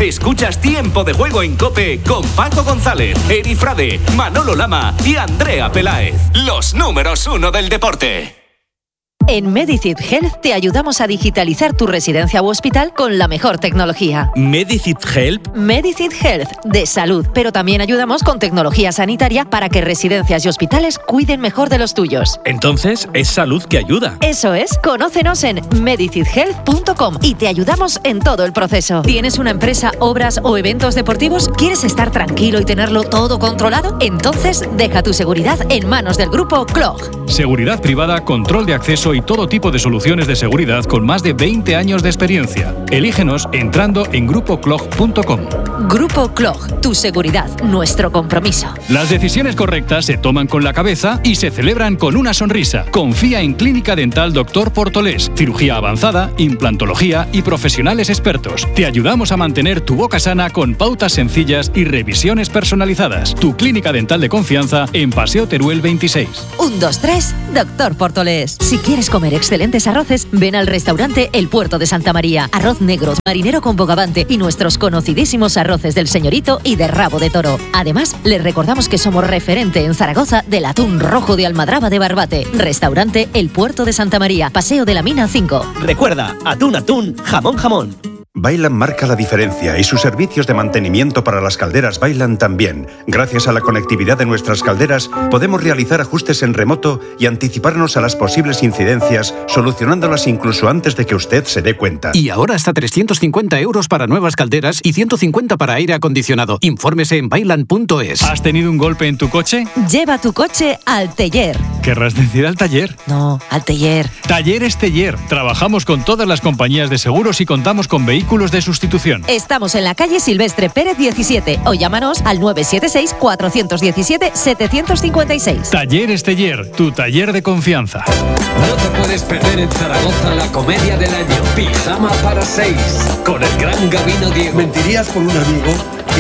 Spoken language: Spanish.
Escuchas Tiempo de Juego en COPE con Paco González, Eri Frade, Manolo Lama y Andrea Peláez. Los números 1 del deporte. En Medicid Health te ayudamos a digitalizar tu residencia u hospital con la mejor tecnología. ¿Medicid Health? Medicid Health, de salud, pero también ayudamos con tecnología sanitaria para que residencias y hospitales cuiden mejor de los tuyos. Entonces, es salud que ayuda. Eso es, conócenos en medicidhealth.com y te ayudamos en todo el proceso. ¿Tienes una empresa, obras o eventos deportivos? ¿Quieres estar tranquilo y tenerlo todo controlado? Entonces, deja tu seguridad en manos del grupo CLOG. Seguridad privada, control de acceso y todo tipo de soluciones de seguridad con más de 20 años de experiencia. Elígenos entrando en grupoclog.com. Grupo CLOG, tu seguridad, nuestro compromiso. Las decisiones correctas se toman con la cabeza y se celebran con una sonrisa. Confía en Clínica Dental Dr. Portolés. Cirugía avanzada, implantología y profesionales expertos. Te ayudamos a mantener tu boca sana con pautas sencillas y revisiones personalizadas. Tu clínica dental de confianza en Paseo Teruel 26. 1, 2, 3, Dr. Portolés. Si quieres comer excelentes arroces, ven al restaurante El Puerto de Santa María. Arroz negro, marinero con bogavante y nuestros conocidísimos arroces del Señorito y de rabo de toro. Además, les recordamos que somos referente en Zaragoza del atún rojo de almadraba de Barbate. Restaurante El Puerto de Santa María, Paseo de la Mina 5. Recuerda, atún, jamón. Vaillant marca la diferencia y sus servicios de mantenimiento para las calderas Vaillant también. Gracias a la conectividad de nuestras calderas, podemos realizar ajustes en remoto y anticiparnos a las posibles incidencias, solucionándolas incluso antes de que usted se dé cuenta. Y ahora hasta 350 € para nuevas calderas y 150 para aire acondicionado. Infórmese en vaillant.es. ¿Has tenido un golpe en tu coche? Lleva tu coche al taller. ¿Querrás decir al taller? No, al taller. Talleres Teller. Trabajamos con todas las compañías de seguros y contamos con vehículos de sustitución. Estamos en la calle Silvestre Pérez 17 o llámanos al 976-417-756. Talleres Teller, tu taller de confianza. No te puedes perder en Zaragoza la comedia del año, Pijama para 6, con el gran Gabino Diego. ¿Mentirías por un amigo?